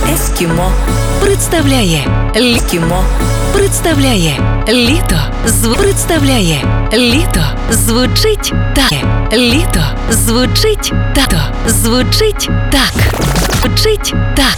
Ескімо представляє Лікімо представляє Літо представляє Літо звучить так. Літо звучить тато звучить так. Звучить так.